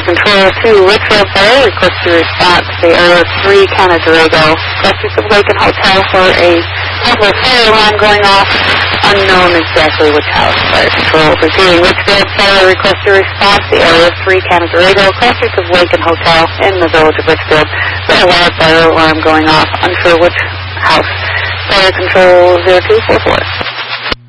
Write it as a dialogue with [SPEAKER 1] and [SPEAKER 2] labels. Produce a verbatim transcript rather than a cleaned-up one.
[SPEAKER 1] Control to Richfield Fire, request your response. The area three, Canadarago. Cluster of Lincoln Hotel for a possible fire alarm going off. Unknown exactly which house. Fire Control proceeding. Richfield Fire, request your response. The area three, Canadarago. Cluster of Lincoln Hotel in the village of Richfield. There's a loud fire alarm going off. Unsure which house. Fire Control zero two four four.